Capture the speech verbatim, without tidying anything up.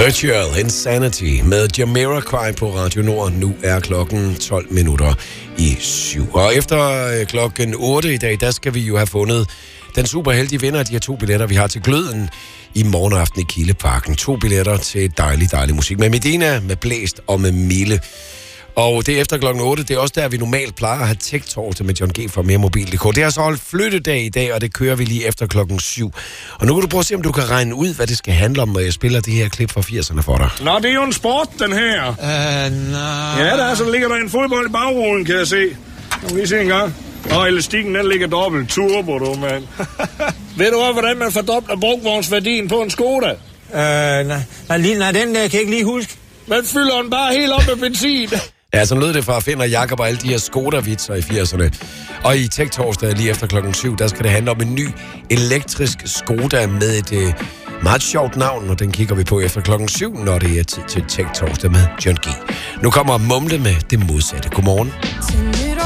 Virtual Insanity med Jamiroquai på Radio Nord. Nu er klokken tolv minutter i syv. Og efter klokken otte i dag, der skal vi jo have fundet den superheldige vinder af de her to billetter, vi har til Gløden i morgenaften i Kildeparken. To billetter til dejlig, dejlig musik med Medina, med Blæst og med Mille. Og det er efter klokken otte, det er også der, vi normalt plejer at have tech-torsdag med John G. fra Meremobil punktum d k. Det er så holdt flyttedag i dag, og det kører vi lige efter klokken syv. Og nu kan du prøve at se, om du kan regne ud, hvad det skal handle om, når jeg spiller det her klip fra firserne for dig. Nå, det er jo en sport, den her. Øh, nej. Ja, der, så ligger der en fodbold i bagrullen, kan jeg se. Nu vil vi se en gang. Og elastikken, den ligger dobbelt. Turbo, du, mand. Ved du også, hvordan man fordobler brugvognsværdien på en Skoda? Øh, nej, nej, lige, nej, den der kan jeg ikke lige huske. Man fylder den bare helt op med benzin. Ja, så lød det fra Finn og Jakob og alle de her Skoda-vitser i firserne. Og i Tech-torsdag lige efter klokken syv, der skal det handle om en ny elektrisk Skoda med et øh, meget sjovt navn, og den kigger vi på efter klokken syv, når det er tid til Tech-torsdag med John G. Nu kommer Mumle med det modsatte. Godmorgen.